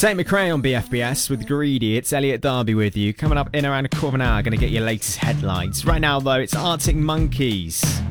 Tate McRae on BFBS with Greedy. It's Elliot Darby with you. Coming up in around a quarter of an hour, going to get your latest headlines. Right now, though, it's Arctic Monkeys.